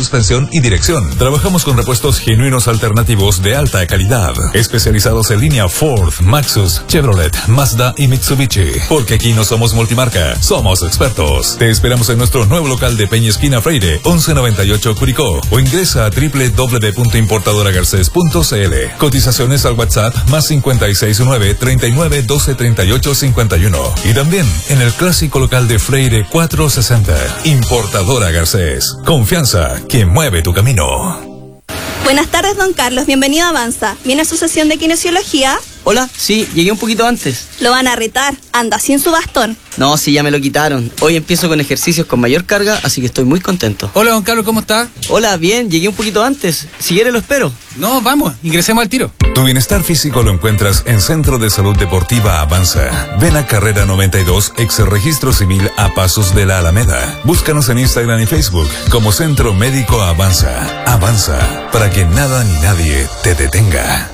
suspensión y dirección. Trabajamos con repuestos genuinos alternativos de alta calidad, especializados en línea Ford, Maxus, Chevrolet, Mazda y Mitsubishi. Porque aquí no somos multimarca, somos expertos. Te esperamos en nuestro nuevo local de Peña Esquina Freire, 1198 Curicó, o ingresa a www.importadoragarces.cl. Cotizaciones al WhatsApp más 569 39 12 38 51. Y también en el clásico local de Freire 460. Importadora Garcés. Confianza que mueve tu camino. Buenas tardes, don Carlos. Bienvenido a Avanza. ¿Viene a su sesión de kinesiología? Hola, sí, llegué un poquito antes. Lo van a retar. Anda sin su bastón. No, sí, ya me lo quitaron. Hoy empiezo con ejercicios con mayor carga, así que estoy muy contento. Hola, don Carlos, ¿cómo está? Hola, bien, llegué un poquito antes. Si quiere lo espero. No, vamos, ingresemos al tiro. Tu bienestar físico lo encuentras en Centro de Salud Deportiva Avanza. Ven a Carrera 92, ex Registro Civil a pasos de la Alameda. Búscanos en Instagram y Facebook como Centro Médico Avanza. Avanza, para que nada ni nadie te detenga.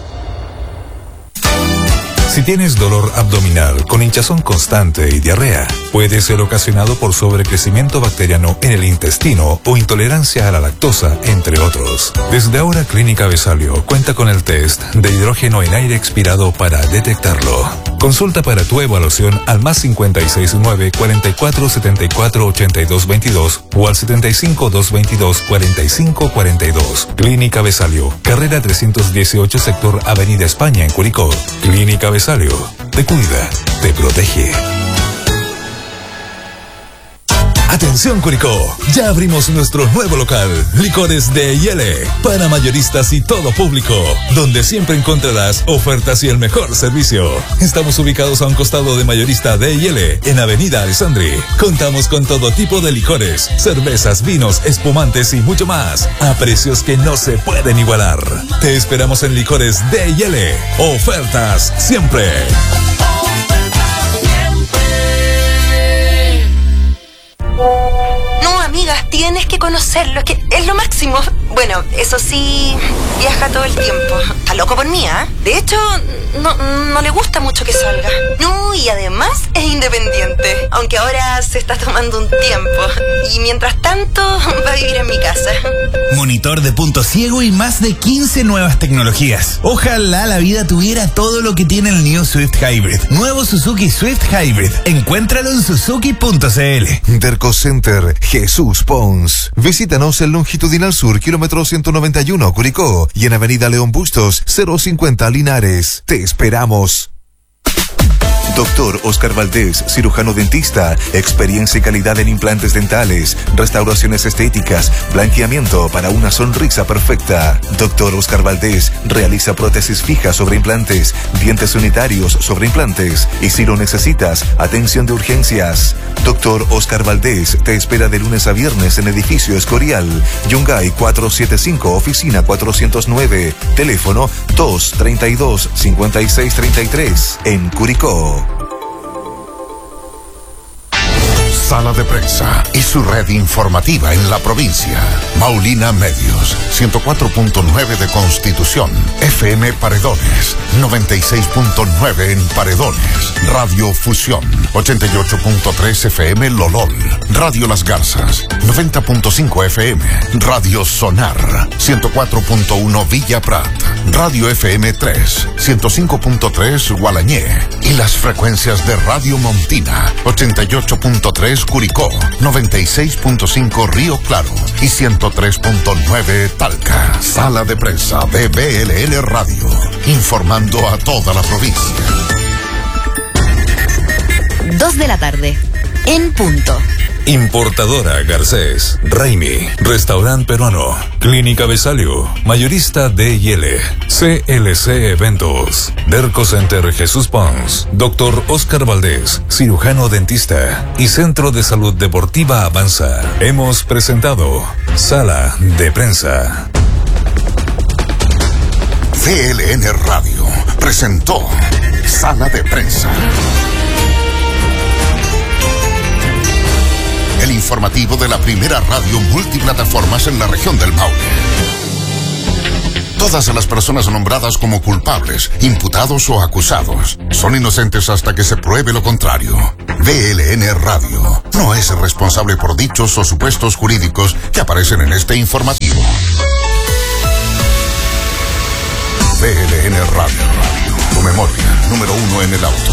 Si tienes dolor abdominal con hinchazón constante y diarrea, puede ser ocasionado por sobrecrecimiento bacteriano en el intestino o intolerancia a la lactosa, entre otros. Desde ahora, Clínica Besalio cuenta con el test de hidrógeno en aire expirado para detectarlo. Consulta para tu evaluación al más 569 44 74 82 22 o al 75 222 45 42. Clínica Besalio, carrera 318, sector Avenida España en Curicó. Clínica Besalio, te cuida, te protege. Atención Curicó, ya abrimos nuestro nuevo local, Licores D&L, para mayoristas y todo público, donde siempre encontrarás ofertas y el mejor servicio. Estamos ubicados a un costado de Mayorista D&L, en Avenida Alessandri. Contamos con todo tipo de licores, cervezas, vinos, espumantes y mucho más, a precios que no se pueden igualar. Te esperamos en Licores D&L, ofertas siempre. No, amigas, tienes que conocerlo, que es lo máximo. Bueno, eso sí, viaja todo el tiempo. Está loco por mí, ¿eh? De hecho, no le gusta mucho que salga. No, y además es independiente. Aunque ahora se está tomando un tiempo. Y mientras tanto, va a vivir en mi casa. Monitor de punto ciego y más de 15 nuevas tecnologías. Ojalá la vida tuviera todo lo que tiene el New Swift Hybrid. Nuevo Suzuki Swift Hybrid. Encuéntralo en suzuki.cl. Derco Center Jesús Pons. Visítanos en Longitudinal Sur, kilómetro 191, Curicó, y en Avenida León Bustos, 050 Linares. Te esperamos. Doctor Oscar Valdés, cirujano dentista, experiencia y calidad en implantes dentales, restauraciones estéticas, blanqueamiento para una sonrisa perfecta. Doctor Oscar Valdés realiza prótesis fijas sobre implantes, dientes unitarios sobre implantes y si lo necesitas, atención de urgencias. Doctor Oscar Valdés te espera de lunes a viernes en edificio Escorial, Yungay 475, oficina 409, teléfono 232-5633, en Curicó. Sala de Prensa y su red informativa en la provincia. Maulina Medios, 104.9 de Constitución, FM Paredones, 96.9 en Paredones, Radio Fusión, 88.3 FM Lolol, Radio Las Garzas, 90.5 FM, Radio Sonar, 104.1 Villa Prat, Radio FM 3, 105.3 Gualañé y las frecuencias de Radio Montina, 88.3 Curicó, 96.5 Río Claro y 103.9 Talca. Sala de Prensa de BLN Radio, informando a toda la provincia. 2 de la tarde, en punto. Importadora Garcés, Raimi, Restaurante Peruano, Clínica Besalio, Mayorista D&L, CLC Eventos, Derco Center Jesús Pons, Dr. Oscar Valdés, cirujano dentista y Centro de Salud Deportiva Avanza. Hemos presentado Sala de Prensa. BLN Radio presentó Sala de Prensa. El informativo de la primera radio multiplataformas en la región del Maule. Todas las personas nombradas como culpables, imputados o acusados son inocentes hasta que se pruebe lo contrario. BLN Radio no es responsable por dichos o supuestos jurídicos que aparecen en este informativo. VLN Radio. Tu memoria, número 1 en el auto.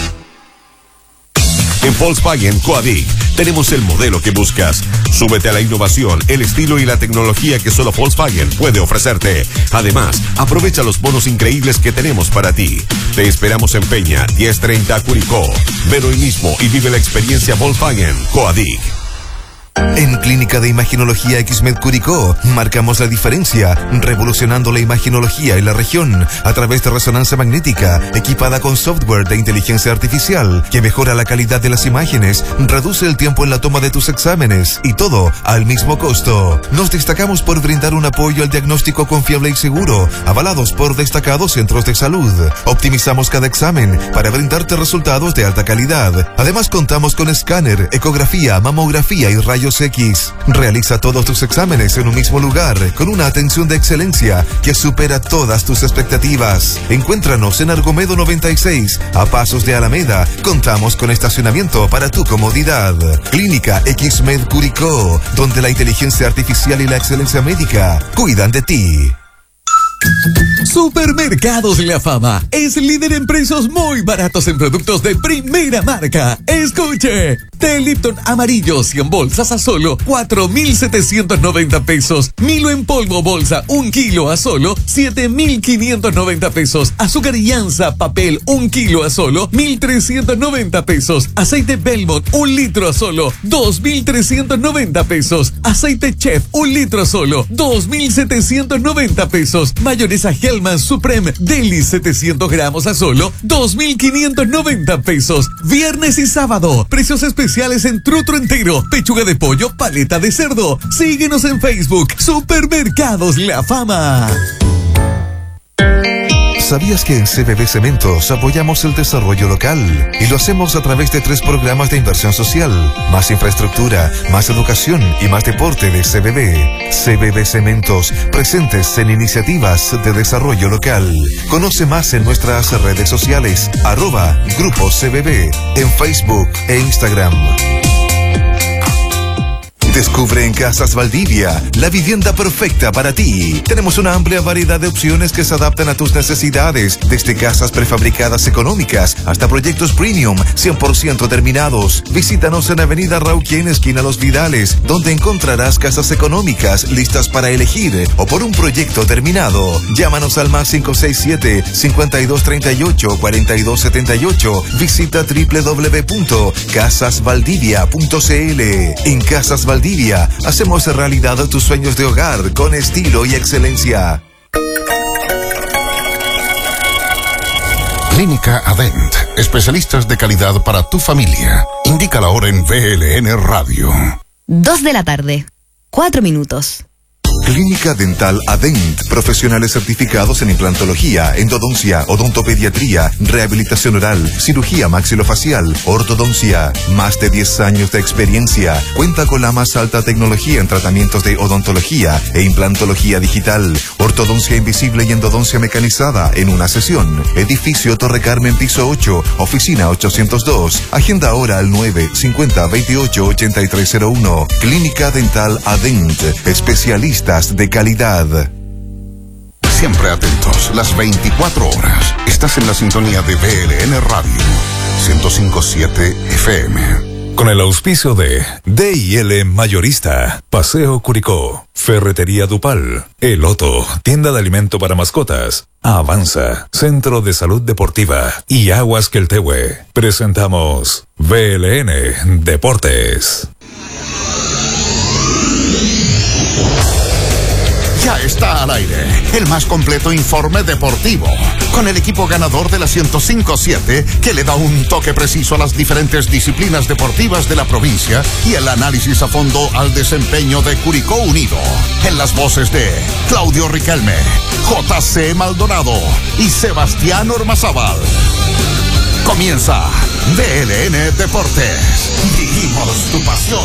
En Volkswagen Coadic tenemos el modelo que buscas. Súbete a la innovación, el estilo y la tecnología que solo Volkswagen puede ofrecerte. Además, aprovecha los bonos increíbles que tenemos para ti. Te esperamos en Peña, 1030 Curicó. Ven hoy mismo y vive la experiencia Volkswagen Coadic. En Clínica de Imaginología XMED Curicó marcamos la diferencia, revolucionando la imaginología en la región a través de resonancia magnética equipada con software de inteligencia artificial que mejora la calidad de las imágenes, reduce el tiempo en la toma de tus exámenes y todo al mismo costo. Nos destacamos por brindar un apoyo al diagnóstico confiable y seguro, avalados por destacados centros de salud. Optimizamos cada examen para brindarte resultados de alta calidad. Además contamos con escáner, ecografía, mamografía y rayos X. Realiza todos tus exámenes en un mismo lugar con una atención de excelencia que supera todas tus expectativas. Encuéntranos en Argomedo 96, a pasos de Alameda. Contamos con estacionamiento para tu comodidad. Clínica XMED Curicó, donde la inteligencia artificial y la excelencia médica cuidan de ti. Supermercados La Fama es líder en precios muy baratos en productos de primera marca. Escuche, té Lipton amarillo 100 bolsas a solo 4.790 pesos. Milo en polvo bolsa 1 kilo a solo 7.590 pesos. Azúcar Llanza papel 1 kilo a solo 1.390 pesos. Aceite Belmont 1 litro a solo 2.390 pesos. Aceite Chef 1 litro a solo 2.790 pesos. Mayonesa Hellman Supreme Deli 700 gramos a solo 2.590 pesos. Viernes y sábado, precios especiales en trutro entero, pechuga de pollo, paleta de cerdo. Síguenos en Facebook, Supermercados La Fama. ¿Sabías que en CBB Cementos apoyamos el desarrollo local? Y lo hacemos a través de 3 programas de inversión social, más infraestructura, más educación y más deporte de CBB. CBB Cementos, presentes en iniciativas de desarrollo local. Conoce más en nuestras redes sociales, @Grupo CBB, en Facebook e Instagram. Descubre en Casas Valdivia la vivienda perfecta para ti. Tenemos una amplia variedad de opciones que se adaptan a tus necesidades, desde casas prefabricadas económicas hasta proyectos premium 100% terminados. Visítanos en Avenida Rauquén, esquina Los Vidales, donde encontrarás casas económicas listas para elegir o por un proyecto terminado. Llámanos al +567 5238 4278. Visita www.casasvaldivia.cl. En Casas Valdivia hacemos realidad tus sueños de hogar con estilo y excelencia. Clínica Adent, especialistas de calidad para tu familia. Indica la hora en VLN Radio. 2 de la tarde, 4 minutos. Clínica Dental Adent, profesionales certificados en implantología, endodoncia, odontopediatría, rehabilitación oral, cirugía maxilofacial, ortodoncia. Más de 10 años de experiencia. Cuenta con la más alta tecnología en tratamientos de odontología e implantología digital, ortodoncia invisible y endodoncia mecanizada en una sesión. Edificio Torre Carmen, piso 8, oficina 802. Agenda ahora al 950-28-8301. Clínica Dental Adent, especialistas de calidad. Siempre atentos, las 24 horas. Estás en la sintonía de VLN Radio 105.7 FM. Con el auspicio de D&L Mayorista, Paseo Curicó, Ferretería Dupal, El Otto, tienda de alimento para mascotas, Avanza, Centro de Salud Deportiva y Aguas Queltehue. Presentamos VLN Deportes. Ya está al aire el más completo informe deportivo, con el equipo ganador de la 105.7 que le da un toque preciso a las diferentes disciplinas deportivas de la provincia y el análisis a fondo al desempeño de Curicó Unido. En las voces de Claudio Riquelme, JC Maldonado y Sebastián Ormazábal. Comienza VLN Deportes. Vivimos tu pasión.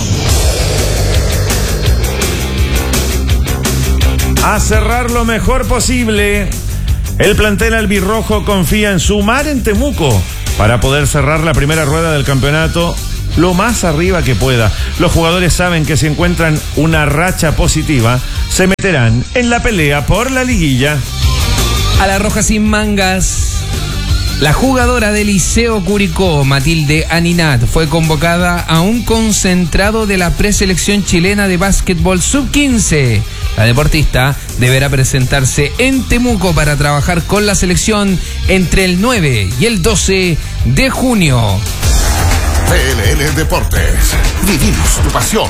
A cerrar lo mejor posible. El plantel albirrojo confía en sumar en Temuco para poder cerrar la primera rueda del campeonato lo más arriba que pueda. Los jugadores saben que si encuentran una racha positiva, se meterán en la pelea por la liguilla. A la roja sin mangas. La jugadora del Liceo Curicó, Matilde Aninat, fue convocada a un concentrado de la preselección chilena de básquetbol sub-15. La deportista deberá presentarse en Temuco para trabajar con la selección entre el 9 y el 12 de junio. PLL Deportes. Vivimos tu pasión.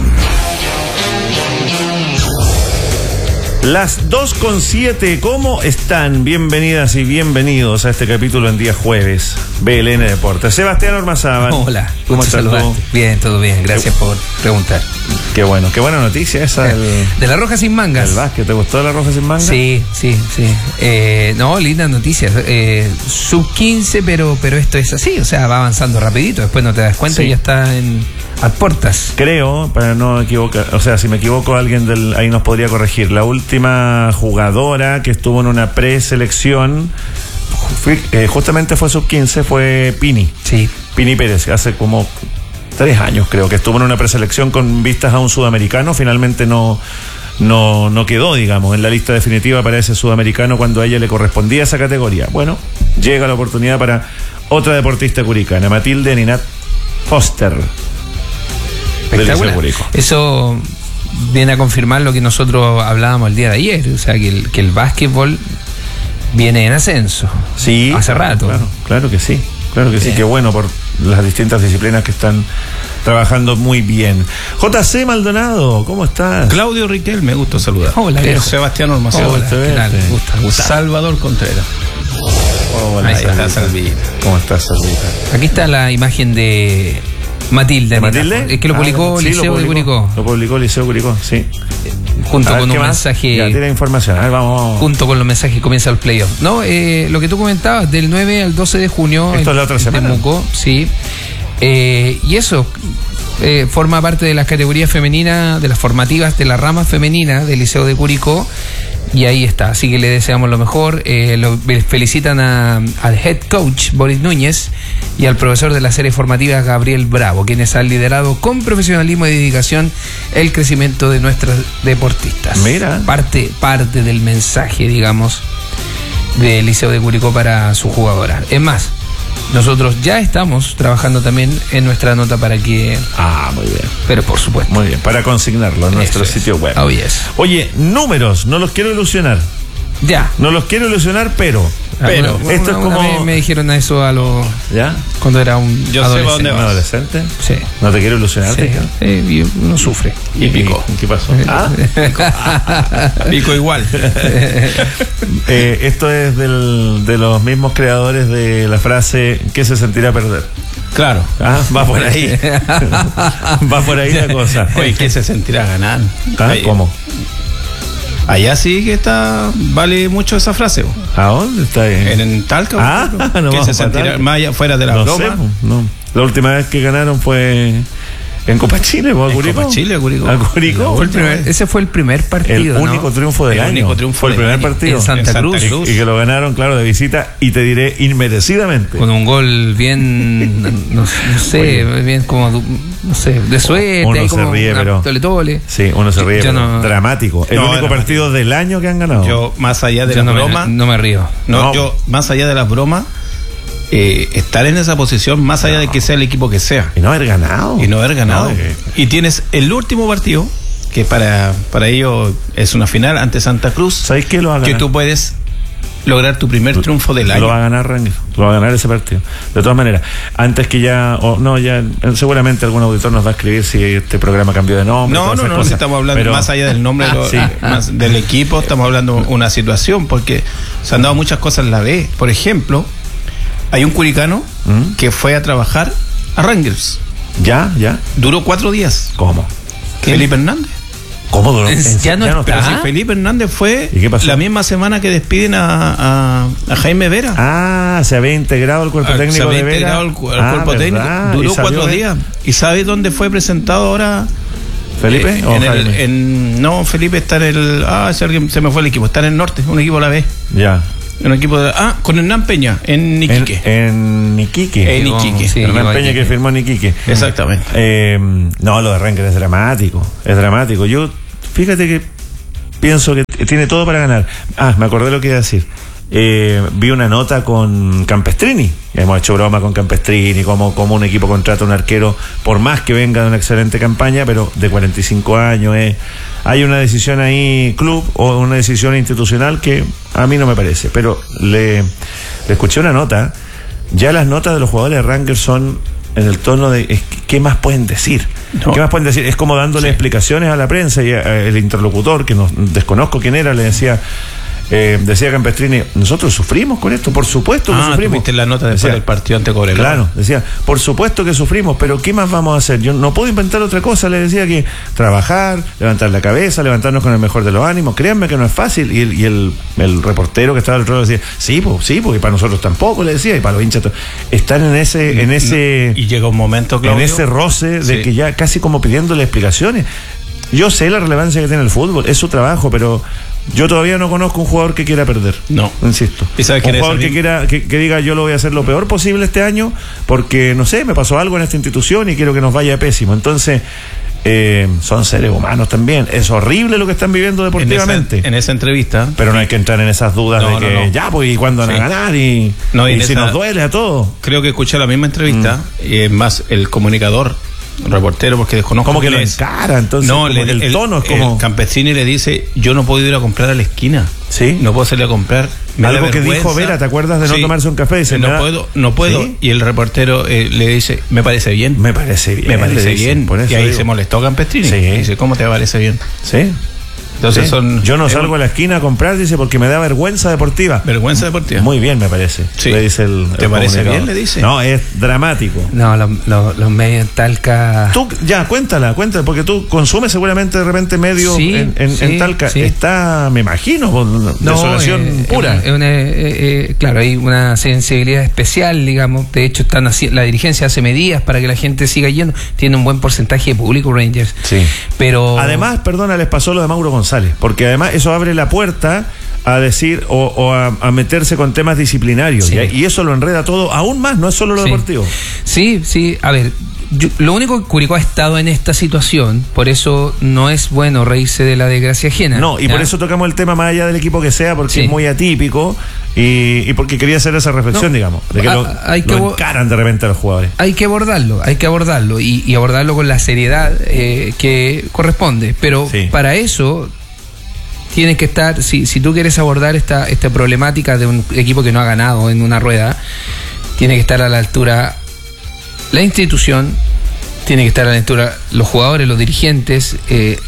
Las 2:07, ¿cómo están? Bienvenidas y bienvenidos a este capítulo en día jueves, BLN Deportes. Sebastián Ormazábal. Hola, ¿cómo estás tú? Bien, todo bien, gracias por preguntar. Qué bueno, qué buena noticia esa. De la roja sin mangas. ¿El básquet? ¿Te gustó la roja sin mangas? Sí. No, lindas noticias. Sub-15, pero esto es así, o sea, va avanzando rapidito, después no te das cuenta y ya está a puertas. Creo, para no equivocar, o sea, si me equivoco alguien ahí nos podría corregir. La última jugadora que estuvo en una preselección justamente fue sub-15, fue Pini. Sí. Pini Pérez, hace como 3 años creo que estuvo en una preselección con vistas a un sudamericano. Finalmente no quedó, digamos, en la lista definitiva para ese sudamericano cuando a ella le correspondía esa categoría. Bueno, llega la oportunidad para otra deportista curicana, Matilde Aninat Foster. Espectacular. Eso viene a confirmar lo que nosotros hablábamos el día de ayer, o sea, que el básquetbol viene en ascenso. Sí. Hace rato. Claro que sí. Claro que sí, qué bueno por las distintas disciplinas que están trabajando muy bien. JC Maldonado, ¿cómo estás? Claudio Riquel, me gusta saludar. Hola, Sebastián Ormazábal. Hola, me gusta. Salvador Contreras. Hola, ahí está Salvita. ¿Cómo estás, Salvita? Aquí está la imagen de Matilde. ¿Matilde? Es que lo publicó Liceo de Curicó. Lo publicó Liceo Curicó, sí. Junto con un mensaje. Ya tiene información. A ver, vamos. Junto con los mensajes que comienza el playoff. No, lo que tú comentabas, del 9 al 12 de junio. Esto es la otra semana. Temuco, sí. Y eso forma parte de las categorías femeninas, de las formativas de la rama femenina del Liceo de Curicó. Y ahí está, así que le deseamos lo mejor. Felicitan al head coach Boris Núñez y al profesor de la serie formativa Gabriel Bravo, quienes han liderado con profesionalismo y dedicación el crecimiento de nuestras deportistas. Mira. Parte del mensaje, digamos, del Liceo de Curicó para su jugadora. Es más, nosotros ya estamos trabajando también en nuestra nota para que... muy bien. Pero por supuesto. Muy bien, para consignarlo en nuestro sitio web. Oh, yes. Oye, números, no los quiero ilusionar. Ya. No los quiero ilusionar, pero esto es como... me dijeron eso a los... ¿Ya? Cuando era un Yo adolescente. sé dónde vas. ¿Un adolescente? Sí. ¿No te quiero ilusionarte? Sí. Uno sufre. Y picó. ¿Qué pasó? Pico igual. Esto es de los mismos creadores de la frase ¿qué se sentirá perder? Claro. Va por ahí. Va por ahí la cosa. Oye, ¿qué se sentirá ganar? ¿Cómo? Allá sí que vale mucho esa frase. ¿A dónde está ahí? En Talca. No ¿Qué se sentirá más allá fuera de la broma? Sé, no. La última vez que ganaron fue en Copa Chile, ¿o a Curicó? Copa Chile, a Curicó. ¿A Curicó? Ese fue el primer partido, el único triunfo del año. Fue el primer partido en Santa Cruz. Y que lo ganaron, claro, de visita, y te diré, inmerecidamente. Con un gol bien, no sé, bien como, no sé, de suerte. Uno se ríe, pero... Tole. Sí, uno se ríe, pero dramático. El único partido del año que han ganado. Yo, más allá de la broma... No me río. Yo, más allá de las bromas... estar en esa posición más allá de que sea el equipo que sea y no haber ganado y tienes el último partido que para ellos es una final ante Santa Cruz. ¿Sabes qué? Que tú puedes lograr tu primer triunfo del año. Lo va a ganar Rangel, lo va a ganar ese partido de todas maneras, antes que ya seguramente algún auditor nos va a escribir si este programa cambió de nombre. No, estamos hablando más allá del nombre más del equipo, estamos hablando de una situación porque se han dado muchas cosas en la B. Por ejemplo, hay un curicano que fue a trabajar a Rangers. ¿Ya? Duró 4 días. ¿Cómo? Felipe Hernández. ¿Cómo duró? Ya no está. Pero si Felipe Hernández fue la misma semana que despiden a Jaime Vera. Se había integrado al cuerpo técnico. Se había de Vera. integrado al cuerpo técnico. Duró 4 días. ¿Y sabes dónde fue presentado ahora? ¿Felipe? Felipe está en el... se me fue el equipo. Está en el norte, un equipo de la B. Ya. Un equipo de... con Hernán Peña, en Iquique. En Iquique. Sí, Hernán Peña que firmó en Iquique. Exactamente. Lo de Rangel es dramático. Yo, fíjate que pienso que tiene todo para ganar. Me acordé lo que iba a decir. vi una nota con Campestrini. Hemos hecho broma con Campestrini, como un equipo contrata a un arquero, por más que venga de una excelente campaña, pero de 45 años. Hay una decisión ahí, club, o una decisión institucional que a mí no me parece. Pero le escuché una nota. Ya las notas de los jugadores de Rangers son en el tono de ¿qué más pueden decir? No. ¿Qué más pueden decir? Es como dándole explicaciones a la prensa, y el interlocutor, que no desconozco quién era, le decía Campestrini, nosotros sufrimos con esto, por supuesto que sufrimos. ¿Tuviste la nota después del partido ante Cobreloa? Claro, decía, por supuesto que sufrimos, pero ¿qué más vamos a hacer? Yo no puedo inventar otra cosa, le decía, que trabajar, levantar la cabeza, levantarnos con el mejor de los ánimos. Créanme que no es fácil. Y el reportero que estaba al otro lado decía, sí, y para nosotros tampoco, le decía, y para los hinchas están en ese y llega un momento, Claudio, en ese roce de que ya casi como pidiéndole explicaciones. Yo sé la relevancia que tiene el fútbol, es su trabajo, pero yo todavía no conozco un jugador que quiera perder. No. Insisto. Un jugador que diga, yo lo voy a hacer lo peor posible este año porque, no sé, me pasó algo en esta institución y quiero que nos vaya pésimo. Entonces, son seres humanos también. Es horrible lo que están viviendo deportivamente. En esa entrevista. Pero no hay que entrar en esas dudas de que ya, pues, ¿y cuándo van a ganar? Y si nos duele a todos. Creo que escuché la misma entrevista, más el comunicador, reportero, porque desconozco. Como que lo encara, entonces. No, el tono es como. El Campestrini le dice, yo no puedo ir a comprar a la esquina. Sí. No puedo salir a comprar. Algo que dijo Vera, ¿te acuerdas de no tomarse un café? Dice, no puedo. ¿Sí? Y el reportero le dice, me parece bien. Me parece bien. Por eso y ahí se molestó Campestrini. Sí. Y dice, ¿cómo te parece bien? Sí. Entonces yo no salgo a la esquina a comprar, dice, porque me da vergüenza deportiva. Vergüenza deportiva. Muy bien, me parece. Sí. Le dice ¿Te parece bien? Le dice. No, es dramático. No, los medios en Talca. Tú, cuéntala, porque tú consumes seguramente de repente medios en Talca. Sí. Está, me imagino, desolación pura. Claro, hay una sensibilidad especial, digamos. De hecho, la dirigencia hace medidas para que la gente siga yendo. Tiene un buen porcentaje de público, Rangers. Sí. Pero además, les pasó lo de Mauro González, porque además eso abre la puerta a decir o a meterse con temas disciplinarios, y eso lo enreda todo aún más, no es solo lo deportivo. Sí, a ver, lo único que Curicó ha estado en esta situación, por eso no es bueno reírse de la desgracia ajena. No, y por eso tocamos el tema más allá del equipo que sea, porque es muy atípico y porque quería hacer esa reflexión, digamos, de que lo encaran de repente a los jugadores. Hay que abordarlo y abordarlo con la seriedad que corresponde, pero para eso tienes que estar, si tú quieres abordar esta problemática de un equipo que no ha ganado en una rueda, tiene que estar a la altura la institución, tiene que estar a la altura los jugadores, los dirigentes.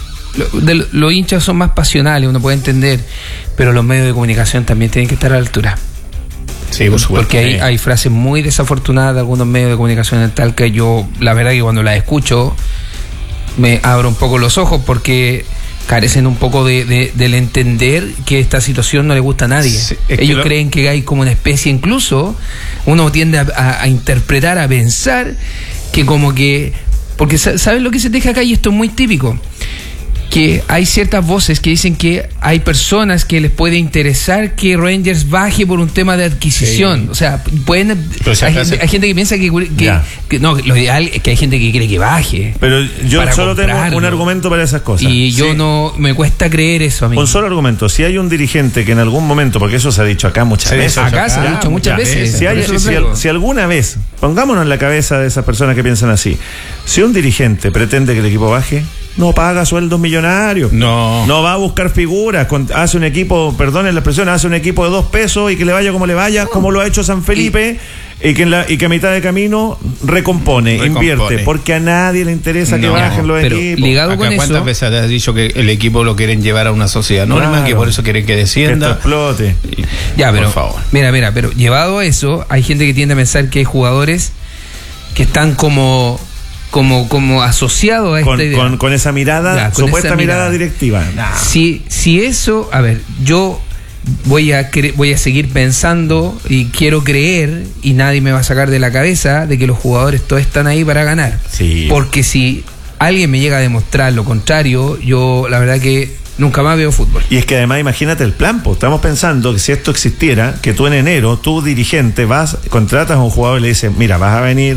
Los hinchas son más pasionales, uno puede entender, pero los medios de comunicación también tienen que estar a la altura. Sí, por supuesto. Porque hay frases muy desafortunadas de algunos medios de comunicación en tal que yo, la verdad que cuando las escucho, me abro un poco los ojos porque carecen un poco del entender que esta situación no le gusta a nadie. Sí, ellos creen que hay como una especie, incluso uno tiende a interpretar, a pensar que como que, porque ¿sabes lo que se deja acá? Y esto es muy típico, que hay ciertas voces que dicen que hay personas que les puede interesar que Rangers baje por un tema de adquisición. Sí. O sea, hay gente que piensa que no, lo ideal es que hay gente que quiere que baje. Pero yo solo tengo un argumento para esas cosas. Y yo no, me cuesta creer eso a mí. Un solo argumento. Si hay un dirigente que en algún momento, porque eso se ha dicho acá muchas veces. Acá se ha dicho muchas veces. Si alguna vez, pongámonos en la cabeza de esas personas que piensan así, si un dirigente pretende que el equipo baje, no paga sueldos millonarios. No va a buscar figuras. Hace un equipo, perdonen la expresión, hace un equipo de 2 pesos y que le vaya como le vaya, como lo ha hecho San Felipe, y que a mitad de camino recompone, invierte, porque a nadie le interesa que bajen los equipos. Ligado con ¿cuántas veces has dicho que el equipo lo quieren llevar a una sociedad anónima, que por eso quieren que descienda? Que esto explote. Pero por favor. Mira, pero llevado a eso, hay gente que tiende a pensar que hay jugadores que están como asociado a esta idea. Con esa mirada, supuesta mirada directiva. Si eso, a ver, yo voy a seguir pensando y quiero creer, y nadie me va a sacar de la cabeza, de que los jugadores todos están ahí para ganar. Sí. Porque si alguien me llega a demostrar lo contrario, yo la verdad que nunca más veo fútbol. Y es que además imagínate el plan, pues estamos pensando que si esto existiera, que tú en enero, tu dirigente contratas a un jugador y le dices, mira, vas a venir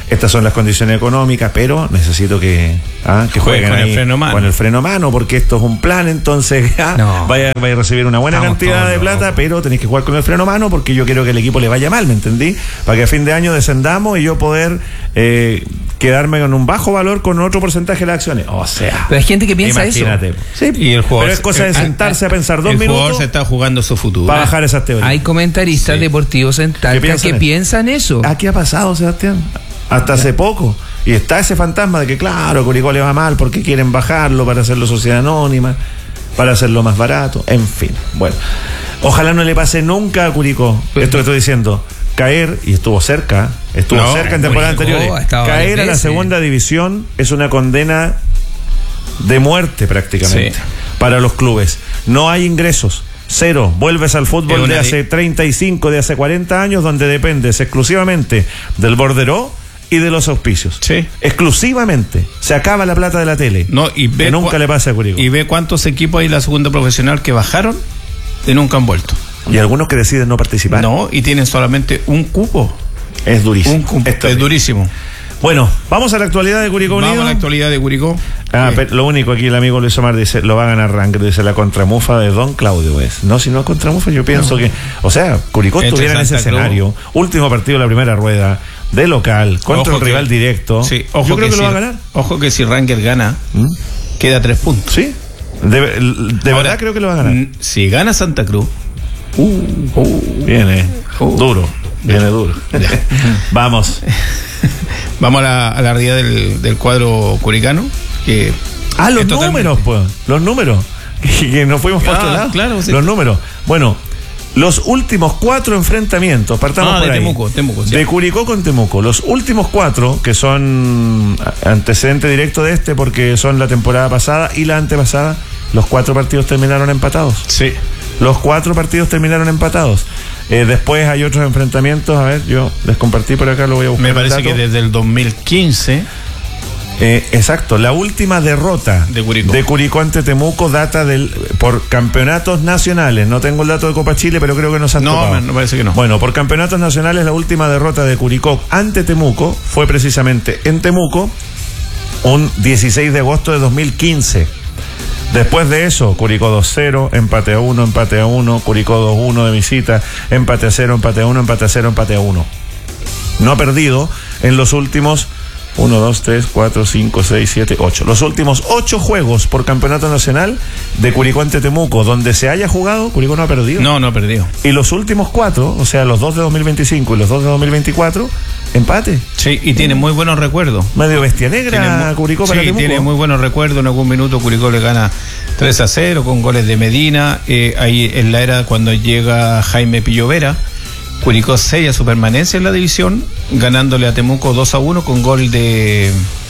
estas son las condiciones económicas, pero necesito que jueguen con ahí el freno a mano. con el freno a mano, porque esto es un plan, entonces vaya a recibir una buena cantidad de plata, pero tenéis que jugar con el freno a mano porque yo quiero que el equipo le vaya mal, ¿me entendí? Para que a fin de año descendamos y yo poder quedarme con un bajo valor con otro porcentaje de las acciones. O sea, pero hay gente que piensa imagínate. eso. Sí, y el jugador, pero es cosa de sentarse a pensar 2 minutos. El jugador se está jugando su futuro. Para bajar esas teorías. Hay comentaristas deportivos en Talca que piensan eso. ¿Qué ha pasado, Sebastián? Hasta hace poco. Y está ese fantasma de que, claro, Curicó le va mal porque quieren bajarlo para hacerlo sociedad anónima, para hacerlo más barato. En fin, bueno. Ojalá no le pase nunca a Curicó. Esto que estoy diciendo. Caer, y estuvo cerca en temporadas anteriores. Caer a la segunda división es una condena de muerte prácticamente para los clubes. No hay ingresos. Cero. Vuelves al fútbol de hace 35, de hace 40 años, donde dependes exclusivamente del borderó y de los auspicios. Sí. Exclusivamente. Se acaba la plata de la tele. No, y ve que nunca le pasa a Curicó. Y ve cuántos equipos hay en la segunda profesional que bajaron y nunca han vuelto. Y algunos que deciden no participar. No, y tienen solamente un cupo. Es durísimo. Un cupo. Es durísimo. Bueno, vamos a la actualidad de Curicó Unido. Vamos a la actualidad de Curicó. Pero lo único aquí el amigo Luis Omar dice, lo va a ganar Ranger, dice la contramufa de Don Claudio es. No, si no es contramufa, yo pienso que, o sea, Curicó estuviera en ese escenario, último partido de la primera rueda, de local, contra un rival directo. Sí, ojo, yo creo que lo va a ganar. Ojo que si Ranger gana, queda 3 puntos. Sí, de verdad creo que lo va a ganar. Si gana Santa Cruz, viene duro. Viene duro. Vamos. Vamos a la realidad del cuadro curicano. Los números, pues. Los números. Que nos fuimos para otro lado. Claro, sí. Los números. Bueno, los últimos 4 enfrentamientos, partamos por de ahí. Temuco, sí. De Curicó con Temuco. Los últimos 4, que son antecedente directo de este, porque son la temporada pasada y la antepasada, los 4 partidos terminaron empatados. Sí. Los 4 partidos terminaron empatados. Después hay otros enfrentamientos. A ver, yo les compartí por acá, lo voy a buscar. Me parece que desde el 2015. Exacto, la última derrota de Curicó ante Temuco data por campeonatos nacionales. No tengo el dato de Copa Chile, pero creo que nos han tocado. No, parece que no. Bueno, por campeonatos nacionales, la última derrota de Curicó ante Temuco fue precisamente en Temuco, un 16 de agosto de 2015. Después de eso, Curicó 2-0, empate a 1, Curicó 2-1 de visita, empate a 0, empate a 1, empate a 0, empate a 1. No ha perdido en los últimos 1, 2, 3, 4, 5, 6, 7, 8. Los últimos 8 juegos por campeonato nacional de Curicó ante Temuco, donde se haya jugado, Curicó no ha perdido. No ha perdido. Y los últimos 4, o sea, los 2 de 2025 y los 2 de 2024, empate. Sí, y tiene muy buenos recuerdos. Medio bestia negra Curicó para Temuco. Sí, tiene muy buenos recuerdos. En algún minuto Curicó le gana 3-0 con goles de Medina. Ahí en la era cuando llega Jaime Pillovera, Curicó sella su permanencia en la división, ganándole a Temuco 2-1 con gol de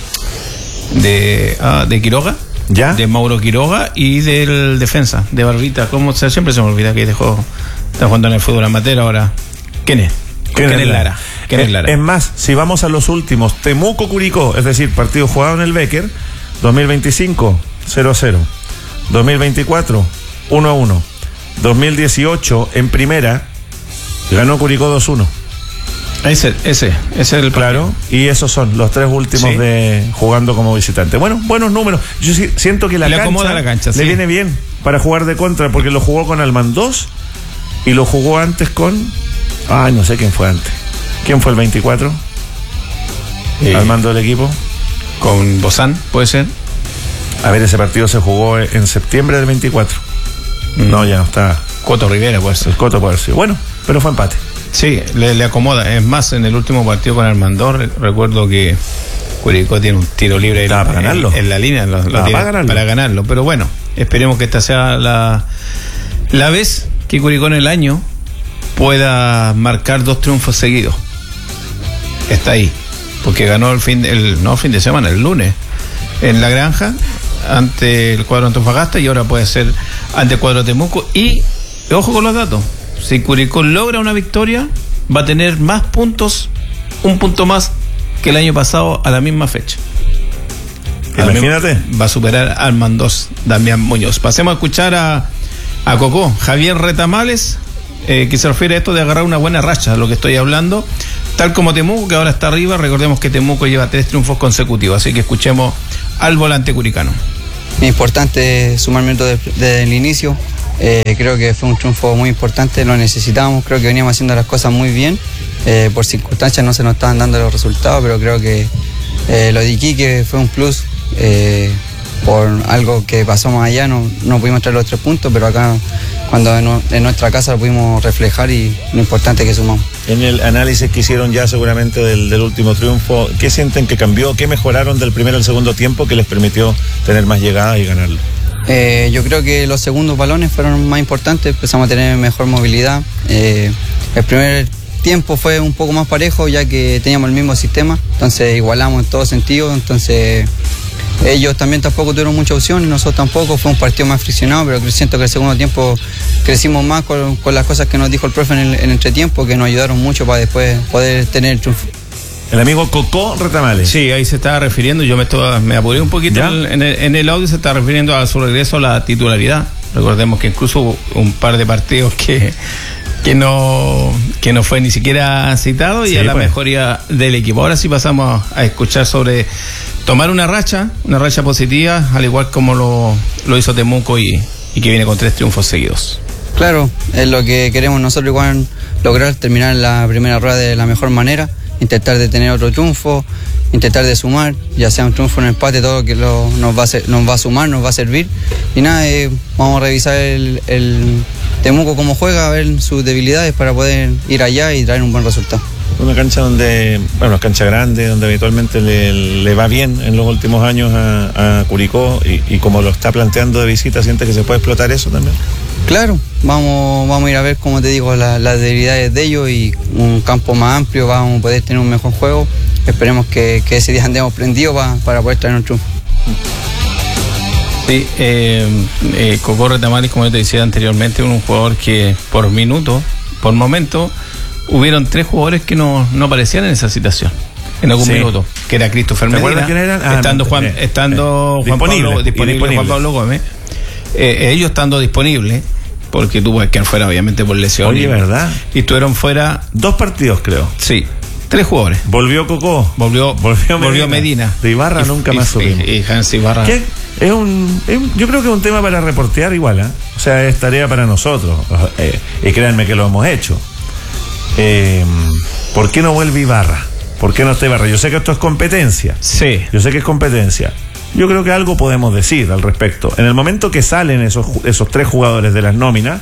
Quiroga. ¿Ya? De Mauro Quiroga y del defensa, de Barbita. Siempre se me olvida que está jugando en el fútbol amateur ahora. ¿Quién es? Kenneth Lara. Es más, si vamos a los últimos, Temuco-Curicó, es decir, partido jugado en el Becker, 2025, 0-0. 2024, 1-1. 2018, en primera, ganó Curicó 2-1. Ese es el claro, y esos son los 3 últimos de jugando como visitante. Bueno, buenos números. Yo siento que la cancha le viene bien para jugar de contra, porque lo jugó con Almandós y lo jugó antes con no sé quién fue antes. ¿Quién fue el 24? Al mando del equipo. Con Bozán, puede ser. A ver, ese partido se jugó en septiembre del 24. No, ya no está. Coto Rivera, puede ser. Coto puede ser. Bueno, pero fue empate. Sí, le acomoda. Es más, en el último partido con Armandor, recuerdo que Curicó tiene un tiro libre para ganarlo. En la línea. Para ganarlo. Pero bueno, esperemos que esta sea la vez que Curicó en el año pueda marcar 2 triunfos seguidos. Está ahí. Porque ganó el fin de semana, el lunes, en La Granja, ante el cuadro Antofagasta, y ahora puede ser ante el cuadro Temuco. Y ojo con los datos. Si Curicó logra una victoria, va a tener más puntos, un punto más que el año pasado a la misma fecha. Imagínate. Va a superar a Armandós, Damián Muñoz. Pasemos a escuchar a Cocó, Javier Retamales, que se refiere a esto de agarrar una buena racha, lo que estoy hablando, tal como Temuco, que ahora está arriba. Recordemos que Temuco lleva 3 triunfos consecutivos, así que escuchemos al volante curicano. Es importante sumar minutos desde el inicio. Creo que fue un triunfo muy importante, lo necesitábamos, creo que veníamos haciendo las cosas muy bien. Por circunstancias no se nos estaban dando los resultados, pero creo que lo de Iquique fue un plus. Por algo que pasó más allá no pudimos traer los 3 puntos, pero acá cuando en nuestra casa lo pudimos reflejar y lo importante es que sumamos. En el análisis que hicieron ya seguramente del último triunfo, ¿qué sienten que cambió? ¿Qué mejoraron del primero al segundo tiempo que les permitió tener más llegada y ganarlo? Yo creo que los segundos balones fueron más importantes, empezamos a tener mejor movilidad. El primer tiempo fue un poco más parejo ya que teníamos el mismo sistema, entonces igualamos en todo sentido, entonces ellos también tampoco tuvieron mucha opción, nosotros tampoco, fue un partido más friccionado, pero siento que el segundo tiempo crecimos más con las cosas que nos dijo el profe en el entretiempo, que nos ayudaron mucho para después poder tener el triunfo. El amigo Coco Retamales. Sí, ahí se estaba refiriendo, yo me apuré un poquito en el audio, se está refiriendo a su regreso a la titularidad. Recordemos que incluso hubo un par de partidos que no fue ni siquiera citado, y a la mejoría del equipo. Ahora sí pasamos a escuchar sobre tomar una racha positiva, al igual como lo hizo Temuco y que viene con 3 triunfos seguidos. Claro, es lo que queremos nosotros igual, lograr terminar la primera rueda de la mejor manera, intentar de tener otro triunfo, intentar de sumar, ya sea un triunfo o un empate, todo lo que nos va a sumar, nos va a servir. Y nada, vamos a revisar el Temuco cómo juega, a ver sus debilidades para poder ir allá y traer un buen resultado. Una cancha donde, bueno, cancha grande, donde habitualmente le va bien en los últimos años a Curicó, y como lo está planteando de visita, ¿siente que se puede explotar eso también? Claro, vamos a ir a ver, como te digo, las debilidades de ellos, y un campo más amplio, vamos a poder tener un mejor juego. Esperemos que ese día andemos prendidos para poder traer un triunfo. Sí, Coco Retamales, como yo te decía anteriormente, un jugador que por momento, hubieron 3 jugadores que no aparecían en esa situación en algún minuto, que era Christopher Medina, quién eran? Estando Juan Pablo Gómez, ellos estando disponibles, porque tuvo que quedar fuera obviamente por lesión. Oye, ¿verdad? Y estuvieron fuera 2 partidos, creo. Sí, 3 jugadores. Volvió Coco. Volvió Medina. De Ibarra nunca más subimos. Y Hans Ibarra. ¿Qué? Yo creo que es un tema para reportear igual, ¿eh? O sea, es tarea para nosotros. Y créanme que lo hemos hecho. ¿Por qué no vuelve Ibarra? ¿Por qué no está Ibarra? Yo sé que esto es competencia. Sí. Yo sé que es competencia. Yo creo que algo podemos decir al respecto. En el momento que salen esos 3 jugadores de las nóminas,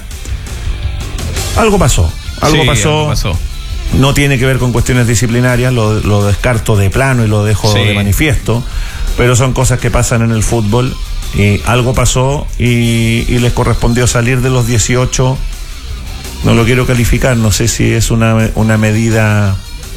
algo pasó. Algo pasó. No tiene que ver con cuestiones disciplinarias, lo descarto de plano y lo dejo de manifiesto, pero son cosas que pasan en el fútbol, y algo pasó y les correspondió salir de los 18. No lo quiero calificar, no sé si es una medida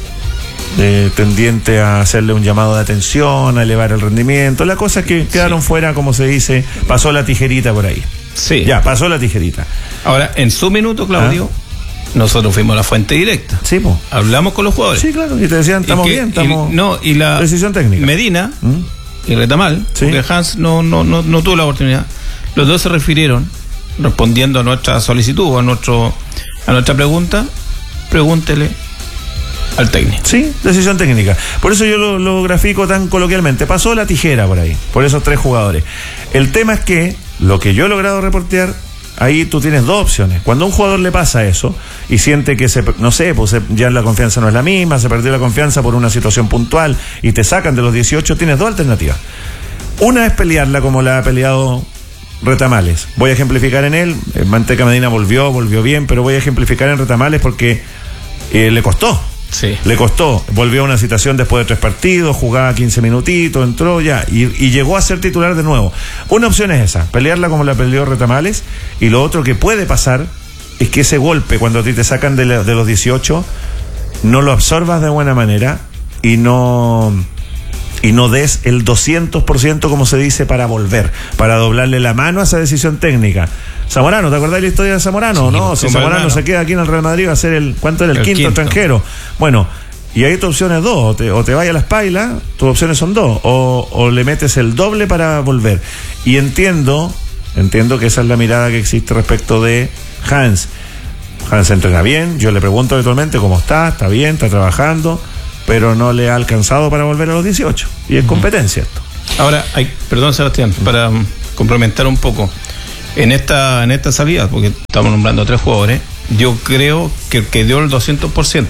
tendiente a hacerle un llamado de atención, a elevar el rendimiento. La cosa es que quedaron fuera, como se dice, pasó la tijerita por ahí. Sí. Ya, pasó la tijerita. Ahora, en su minuto, Claudio, nosotros fuimos a la fuente directa. Sí, po. Hablamos con los jugadores. Sí, claro, y te decían, estamos bien, estamos... y la decisión técnica. Medina y Retamal, porque Hans no tuvo la oportunidad. Los dos se refirieron, respondiendo a nuestra solicitud o a nuestra pregunta, pregúntele al técnico. Sí, decisión técnica. Por eso yo lo grafico tan coloquialmente. Pasó la tijera por ahí, por esos 3 jugadores. El tema es que lo que yo he logrado reportear, ahí tú tienes 2 opciones. Cuando a un jugador le pasa eso y siente que ya la confianza no es la misma, se perdió la confianza por una situación puntual y te sacan de los 18, tienes 2 alternativas. Una es pelearla como la ha peleado Retamales. Voy a ejemplificar en él. Manteca Medina volvió bien, pero voy a ejemplificar en Retamales porque le costó. Sí. Le costó, volvió a una situación después de 3 partidos, jugaba 15 minutitos, entró ya y llegó a ser titular de nuevo. Una opción es esa, pelearla como la peleó Retamales, y lo otro que puede pasar es que ese golpe, cuando a ti te sacan de los 18, no lo absorbas de buena manera y no des el 200%, como se dice, para volver, para doblarle la mano a esa decisión técnica. Zamorano, ¿te acordás de la historia de Zamorano? Sí, no, si Zamorano se queda aquí en el Real Madrid va a ser ¿cuánto era? El quinto extranjero. Bueno, y ahí tu opción es 2, o te vaya a las pailas, tus opciones son 2, o le metes el doble para volver. Y entiendo que esa es la mirada que existe respecto de Hans. Hans entrena bien, yo le pregunto habitualmente cómo está bien, está trabajando, pero no le ha alcanzado para volver a los 18. Y es competencia esto. Ahora, perdón Sebastián, para complementar un poco, en esta salida, porque estamos nombrando a 3 jugadores, yo creo que el que dio el 200%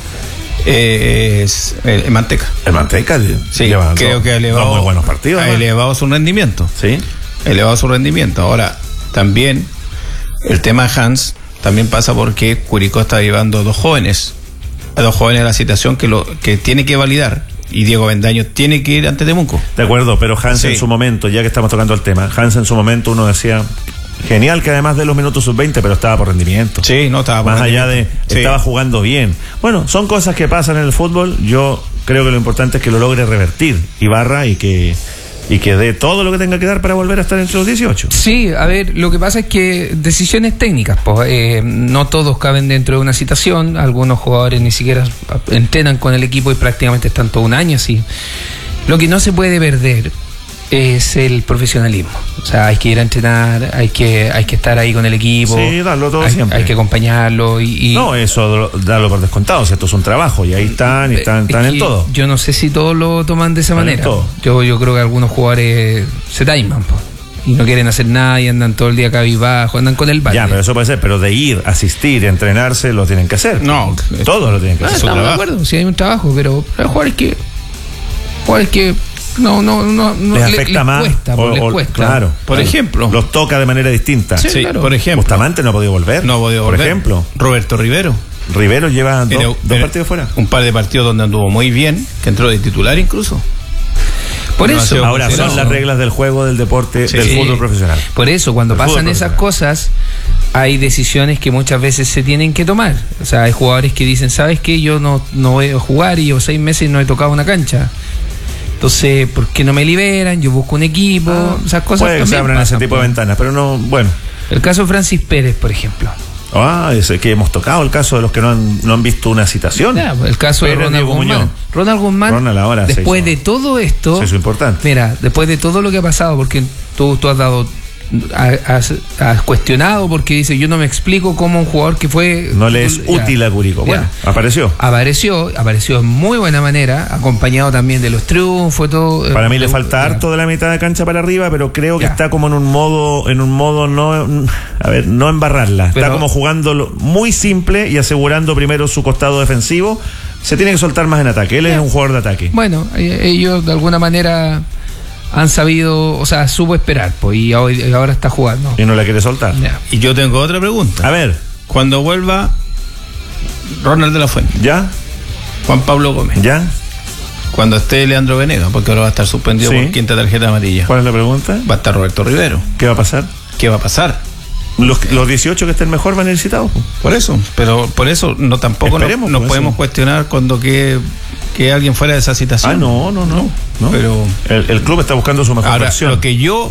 es el Manteca. El Manteca, sí, creo que ha elevado muy buenos partidos. Ha elevado su rendimiento. Sí. Ha elevado su rendimiento. Ahora, también el tema de Hans también pasa porque Curicó está llevando a 2 jóvenes a la citación que tiene que validar, y Diego Bendaño tiene que ir ante Temuco. De acuerdo, pero Hans en su momento, ya que estamos tocando el tema, Hans en su momento uno decía, genial que además de los minutos sub-20, pero estaba por rendimiento. Sí, no estaba por más rendimiento. Allá de, estaba jugando bien. Bueno, son cosas que pasan en el fútbol. Yo creo que lo importante es que lo logre revertir Ibarra y que dé todo lo que tenga que dar para volver a estar entre los 18. Sí, a ver, lo que pasa es que decisiones técnicas, no todos caben dentro de una citación, algunos jugadores ni siquiera entrenan con el equipo y prácticamente están todo un año así. Lo que no se puede perder es el profesionalismo. O sea, hay que ir a entrenar, hay que estar ahí con el equipo. Sí, darlo todo siempre. Hay que acompañarlo No, eso darlo por descontado, o sea, esto es un trabajo y ahí están en todo. Yo no sé si todos lo toman de esa manera. Yo creo que algunos jugadores se taiman y no quieren hacer nada y andan todo el día cabizbajo, andan con el balde. Ya, pero eso puede ser, pero de ir, asistir, entrenarse, lo tienen que hacer. No, todos lo tienen que hacer. Estamos de acuerdo, sí hay un trabajo, pero hay jugadores que no les afecta más les cuesta. Claro, por ejemplo, los toca de manera distinta. Sí, claro. Por ejemplo, Bustamante no ha podido volver. Por ejemplo, Roberto Rivero lleva dos partidos fuera. Un par de partidos donde anduvo muy bien, que entró de titular incluso. Por eso, ahora son las reglas del juego, del deporte, del fútbol profesional. Por eso, cuando pasan esas cosas, hay decisiones que muchas veces se tienen que tomar. O sea, hay jugadores que dicen, ¿sabes qué? Yo no voy a jugar y llevo 6 meses y no he tocado una cancha. Entonces, ¿por qué no me liberan? Yo busco un equipo. Esas cosas puede que se abran ese tipo de ventanas, pero no, bueno. El caso de Francis Pérez, por ejemplo. Ese que hemos tocado, el caso de los que no han visto una citación. Ya, el caso de Ronald Guzmán. Ronald Guzmán, ahora después de todo esto, eso es importante. Mira, después de todo lo que ha pasado, porque tú has dado, has cuestionado, porque dice, yo no me explico cómo un jugador que fue... No le es útil a Curicó. Bueno, apareció de muy buena manera, acompañado también de los triunfos, todo. Para mí le falta harto de la mitad de cancha para arriba, pero creo que está como en un modo no embarrarla. Está como jugando muy simple y asegurando primero su costado defensivo. Se tiene que soltar más en ataque. Él es un jugador de ataque. Bueno, ellos de alguna manera han sabido, o sea, supo esperar, y ahora está jugando. Y no la quiere soltar. Y yo tengo otra pregunta. A ver. Cuando vuelva Ronald de la Fuente. ¿Ya? Juan Pablo Gómez. ¿Ya? Cuando esté Leandro Venegas, porque ahora va a estar suspendido por quinta tarjeta amarilla. ¿Cuál es la pregunta? Va a estar Roberto Rivero. ¿Qué va a pasar? ¿Qué va a pasar? Los 18 que estén mejor van a ir citados. Por eso tampoco nos podemos cuestionar cuando que alguien fuera de esa citación. No. Pero el club está buscando su mejor versión. Lo que yo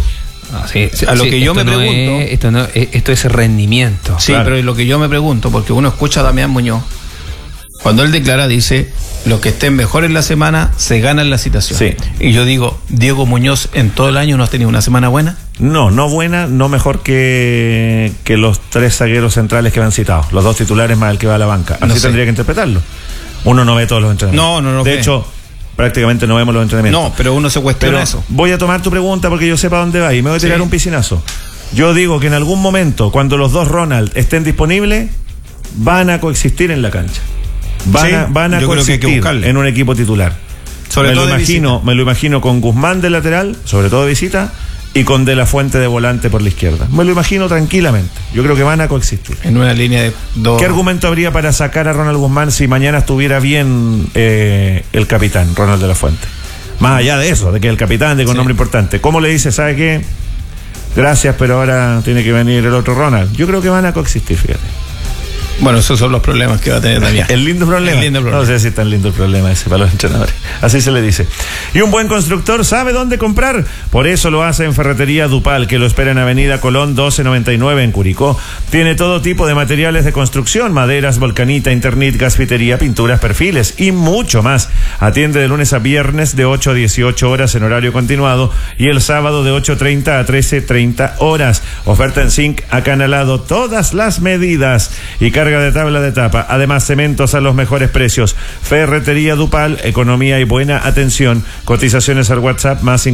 me pregunto, esto es rendimiento. Sí, claro. Pero lo que yo me pregunto, porque uno escucha a Damián Muñoz, cuando él declara, dice, los que estén mejor en la semana se ganan la citación. Sí. Y yo digo, Diego Muñoz en todo el año no ha tenido una semana buena. No buena, no mejor que los 3 zagueros centrales que van citados, los 2 titulares más el que va a la banca. Así tendría que interpretarlo. Uno no ve todos los entrenamientos. No. De hecho, prácticamente no vemos los entrenamientos. No, pero uno se cuestiona eso. Voy a tomar tu pregunta porque yo sé para dónde va y me voy a tirar un piscinazo. Yo digo que en algún momento, cuando los 2 Ronald estén disponibles, van a coexistir en la cancha. Van a coexistir en un equipo titular. Me lo imagino con Guzmán de lateral, sobre todo de visita, y con De la Fuente de volante por la izquierda. Me lo imagino tranquilamente. Yo creo que van a coexistir. En una línea de 2. ¿Qué argumento habría para sacar a Ronald Guzmán si mañana estuviera bien el capitán, Ronald de la Fuente? Más allá de eso, de que el capitán, de con nombre importante. ¿Cómo le dice, sabe qué? Gracias, pero ahora tiene que venir el otro Ronald. Yo creo que van a coexistir, fíjate. Bueno, esos son los problemas que va a tener Damián. El lindo problema. No sé si es tan lindo el problema ese para los entrenadores. Así se le dice. Y un buen constructor sabe dónde comprar. Por eso lo hace en Ferretería Dupal, que lo espera en Avenida Colón 1299 en Curicó. Tiene todo tipo de materiales de construcción, maderas, volcanita, Internet, gasfitería, pinturas, perfiles y mucho más. Atiende de lunes a viernes de 8 a 18 horas en horario continuado y el sábado de 8:30 a 13:30 horas. Oferta en zinc acanalado, todas las medidas. Y Carga de tabla de tapa. Además, cementos a los mejores precios. Ferretería Dupal, economía y buena atención. Cotizaciones al WhatsApp más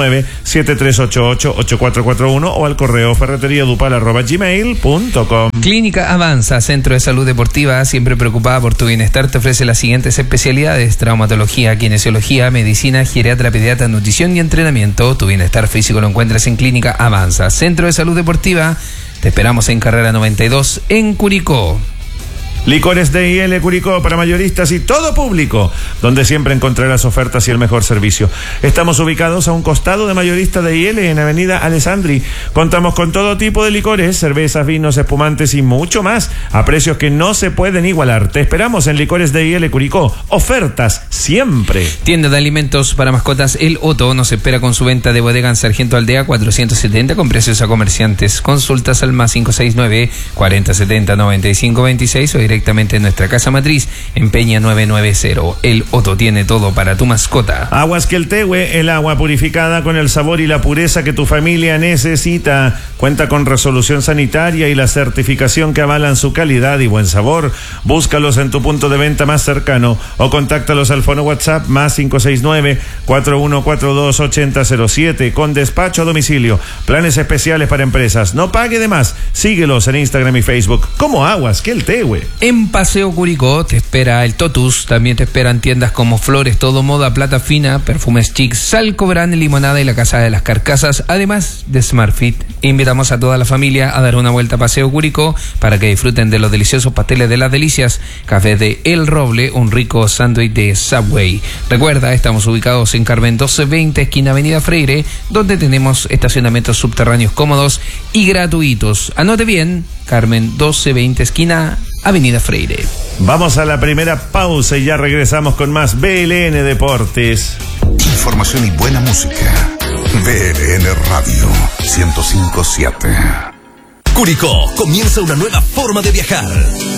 569-7388-8441 o al correo ferreteriadupal@gmail.com. Clínica Avanza, centro de salud deportiva, siempre preocupada por tu bienestar, te ofrece las siguientes especialidades: traumatología, kinesiología, medicina, geriatra, pediatra, nutrición y entrenamiento. Tu bienestar físico lo encuentras en Clínica Avanza, centro de salud deportiva. Te esperamos en Carrera 92 en Curicó. Licores DIL Curicó para mayoristas y todo público, donde siempre encontrarás ofertas y el mejor servicio. Estamos ubicados a un costado de Mayorista DIL en Avenida Alessandri. Contamos con todo tipo de licores, cervezas, vinos, espumantes y mucho más, a precios que no se pueden igualar. Te esperamos en Licores DIL Curicó. Ofertas siempre. Tienda de alimentos para mascotas El Otto nos espera con su venta de bodega en Sargento Aldea 470 con precios a comerciantes. Consultas al más 569-4070-9526 o directamente en nuestra casa matriz en Peña 990. El Otto tiene todo para tu mascota. Aguas Queltehue, el agua purificada con el sabor y la pureza que tu familia necesita. Cuenta con resolución sanitaria y la certificación que avalan su calidad y buen sabor. Búscalos en tu punto de venta más cercano o contáctalos al fono WhatsApp más 569-4142-8007 con despacho a domicilio. Planes especiales para empresas. No pague de más. Síguelos en Instagram y Facebook como Aguas Queltehue. En Paseo Curicó te espera el Totus, también te esperan tiendas como Flores, Todo Moda, Plata Fina, Perfumes Chic, Salcobrán, Limonada y la Casa de las Carcasas, además de SmartFit. Invitamos a toda la familia a dar una vuelta a Paseo Curicó para que disfruten de los deliciosos pasteles de las delicias, café de El Roble, un rico sándwich de Subway. Recuerda, estamos ubicados en Carmen 1220, esquina Avenida Freire, donde tenemos estacionamientos subterráneos cómodos y gratuitos. Anote bien, Carmen 1220, esquina Avenida Freire. Vamos a la primera pausa y ya regresamos con más BLN Deportes. Información y buena música. BLN Radio 105.7. Curicó comienza una nueva forma de viajar.